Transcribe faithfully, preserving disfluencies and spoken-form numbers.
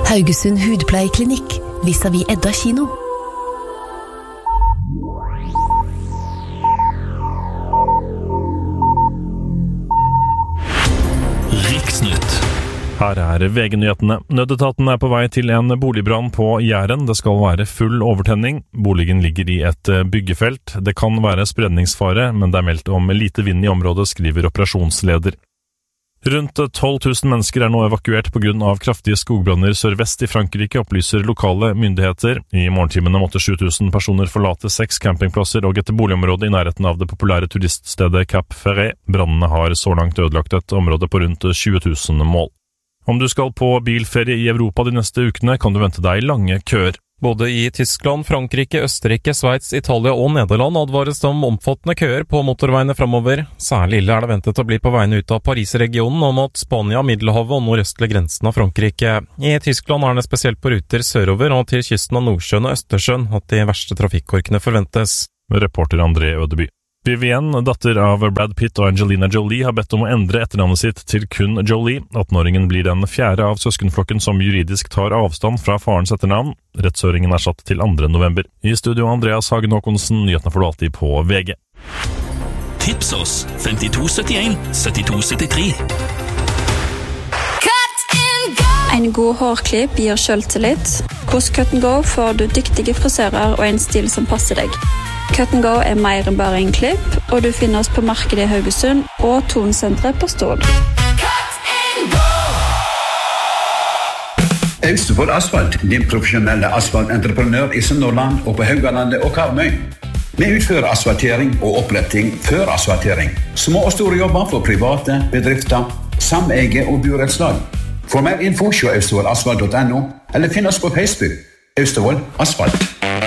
Haugesund Hudpleieklinikk, vis-à-vis Edda kino. Riksnytt. Her er V G-nyhetene. Nødetaten er på vei til en boligbrann på Jæren. Det skal være full overtenning. Boligen ligger i et byggefelt. Det kan være spredningsfare, men det er meldt om lite vind i området, skriver operasjonsleder. Rundt tolv tusen mennesker er nå evakuert på grunn av kraftige skogbranner sørvest i Frankrike, opplyser lokale myndigheter. I morgentimene måtte sju tusen personer forlate seks campingplasser og et boligområde i nærheten av det populære turiststedet Cap Ferret. Brannene har så langt ødelagt et område på rundt tjue tusen mål. Om du skal på bilferie i Europa de neste ukene, kan du vente deg lange køer. Både i Tyskland, Frankrike, Østerrike, Sveits, Italia og Nederland advares det om omfattende køer på motorveiene fremover. Særlig ille er det ventet å bli på veiene ut av Paris-regionen og mot Spania, Middelhavet og nordøstlige grensen av Frankrike. I Tyskland er det spesielt på ruter sørover og til kysten av Nordsjøen og Østersjøen at de verste trafikkorkene forventes. Reporter André Ødeby. Vivienne, datter av Brad Pitt og Angelina Jolie, har bedt om å endre etternavnet sitt til kun Jolie. attenåringen blir den fjerde av søskenflokken som juridisk tar avstand fra farens etternavn. Rettshøringen er satt til andre november. I studio Andreas Hagen Håkonsen, nyhetene får du alltid på V G. Tips oss femtito syttien syttito syttitre. En god hårklipp gir selvtillit. Hos Cut and Go får du dyktige frisører og en stil som passer deg. Cut and Go er mer enn bare en klipp, og du finner oss på markedet i Haugesund og Tonsenteret på Stål. Austevoll Asfalt, din profesjonelle asfaltentreprenør i Sunnhordland og på Haugalandet og Karmøy. Vi utfører asfaltering og oppretting før asfaltering. Små og store jobber for private, bedrifter, sameie og burettslag. For mer info se austevoll asfalt punktum no eller finn oss på Facebook. Austevoll Asfalt.